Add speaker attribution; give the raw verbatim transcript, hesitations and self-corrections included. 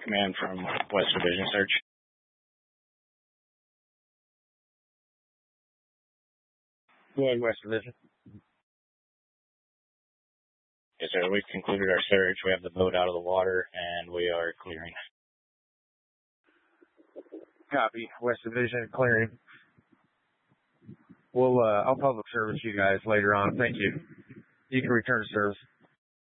Speaker 1: Command from West Division, search.
Speaker 2: Go ahead, West Division.
Speaker 1: Yes, sir. We've concluded our search. We have the boat out of the water, and we are clearing.
Speaker 2: Copy. West Division, clearing. We'll, uh, I'll public service you guys later on. Thank you. You can return to service.